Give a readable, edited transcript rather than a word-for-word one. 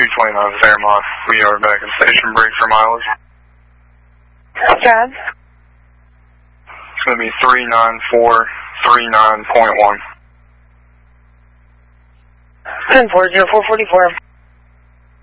29 Fairmont. We are back in station break for mileage. John? It's going to be 39439.1. 10-4, 0444.